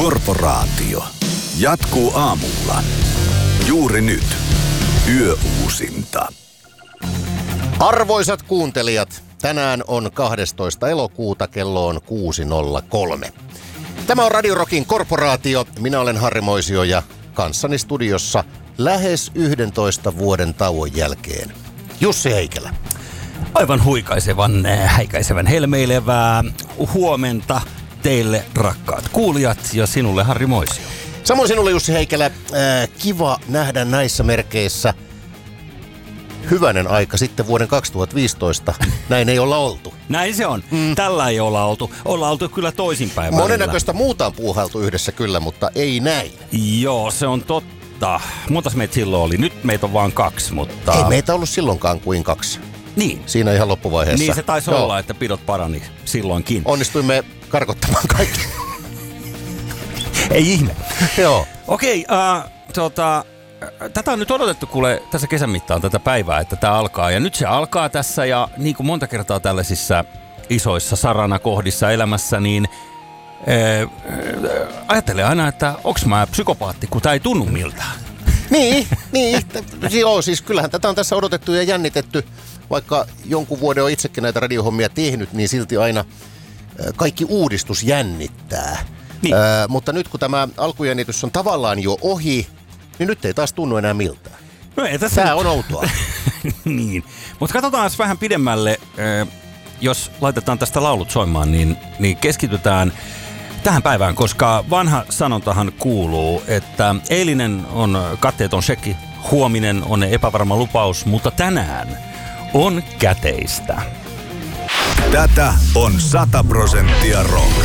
Korporaatio. Jatkuu aamulla. Juuri nyt. Yöuusinta. Arvoisat kuuntelijat, tänään on 12. elokuuta, kello on 6.03. Tämä on Radio Rockin Korporaatio. Minä olen Harri Moisio ja kanssani studiossa lähes 11 vuoden tauon jälkeen Jussi Heikelä. Aivan häikäisevän helmeilevää huomenta teille, rakkaat kuulijat, ja sinulle, Harri Moisio. Samoin sinulle, Jussi Heikelä. Kiva nähdä näissä merkeissä. Hyvänen aika sitten vuoden 2015. Näin ei olla oltu. Näin se on. Tällä ei olla oltu. Ollaan oltu kyllä toisinpäin välillä. Monennäköistä muuta on puuhailtu yhdessä kyllä, mutta ei näin. Joo, se on totta. Montas meitä silloin oli? Nyt meitä on vaan 2, mutta... Ei meitä ollut silloinkaan kuin 2. Niin. Siinä ihan loppuvaiheessa. Niin se taisi olla, että pidot parani silloinkin. Onnistuimme karkottamaan kaikki. Ei ihme. Joo. Okei, tätä on nyt odotettu kuule tässä kesän mittaan tätä päivää, että tämä alkaa. Ja nyt se alkaa tässä, ja niin kuin monta kertaa tällaisissa isoissa saranakohdissa elämässä, niin ajattelee aina, että onks mä psykopaatti, kun tää ei tunnu miltään. Niin. Joo, siis kyllähän tätä on tässä odotettu ja jännitetty. Vaikka jonkun vuoden on itsekin näitä radiohommia tehnyt, niin silti aina kaikki uudistus jännittää. Niin. Mutta nyt kun tämä alkujännitys on tavallaan jo ohi, niin nyt ei taas tunnu enää miltään. No ei tässä Tää on outoa. Niin. Mutta katsotaan vähän pidemmälle, jos laitetaan tästä laulut soimaan, niin keskitytään tähän päivään, koska vanha sanontahan kuuluu, että eilinen on katteeton shekki, huominen on epävarma lupaus, mutta tänään on käteistä. Tätä on 100% rock.